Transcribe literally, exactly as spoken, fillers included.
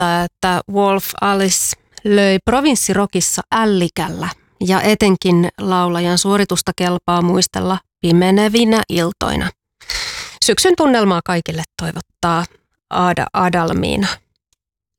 muistuttaa, että Wolf Alice löi provinssirokissa ällikällä ja etenkin laulajan suoritusta kelpaa muistella pimenevinä iltoina. Syksyn tunnelmaa kaikille toivottaa Aada Adalmiina.